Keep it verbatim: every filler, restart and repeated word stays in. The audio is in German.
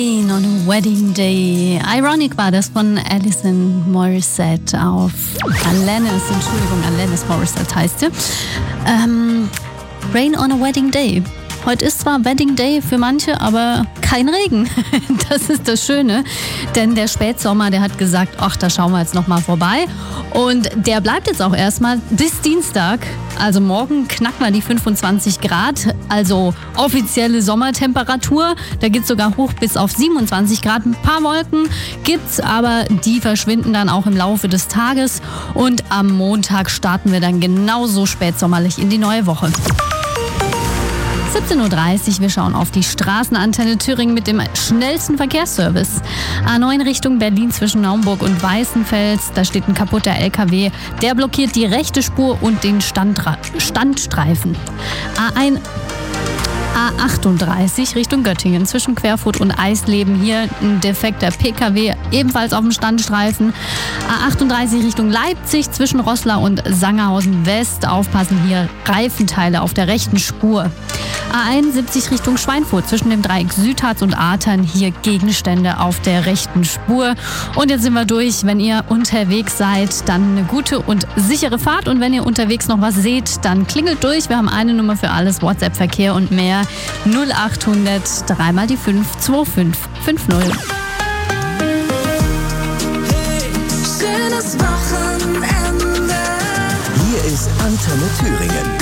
On a Wedding Day. Ironic war das von Alison Morissette auf Alanis. Entschuldigung, Alanis Morissette heißt sie. Ähm, Rain on a Wedding Day. Heute ist zwar Wedding Day für manche, aber kein Regen. Das ist das Schöne, denn der Spätsommer, der hat gesagt, ach, da schauen wir jetzt noch mal vorbei. Und der bleibt jetzt auch erstmal bis Dienstag. Also morgen knacken wir die fünfundzwanzig Grad, also offizielle Sommertemperatur. Da geht es sogar hoch bis auf siebenundzwanzig Grad. Ein paar Wolken gibt's, aber die verschwinden dann auch im Laufe des Tages. Und am Montag starten wir dann genauso spätsommerlich in die neue Woche. siebzehn Uhr dreißig, wir schauen auf die Straßenantenne Thüringen mit dem schnellsten Verkehrsservice. A neun Richtung Berlin zwischen Naumburg und Weißenfels. Da steht ein kaputter L K W. Der blockiert die rechte Spur und den Standra- Standstreifen. A eins A achtunddreißig Richtung Göttingen zwischen Querfurt und Eisleben. Hier ein defekter P K W, ebenfalls auf dem Standstreifen. A achtunddreißig Richtung Leipzig zwischen Roßla und Sangerhausen West. Aufpassen, hier Reifenteile auf der rechten Spur. A einundsiebzig Richtung Schweinfurt zwischen dem Dreieck Südharz und Artern. Hier Gegenstände auf der rechten Spur. Und jetzt sind wir durch. Wenn ihr unterwegs seid, dann eine gute und sichere Fahrt. Und wenn ihr unterwegs noch was seht, dann klingelt durch. Wir haben eine Nummer für alles, WhatsApp-Verkehr und mehr. null achthundert drei mal die fünf zwei fünf fünf null. Hey, schönes Wochenende. Hier ist Antenne Thüringen.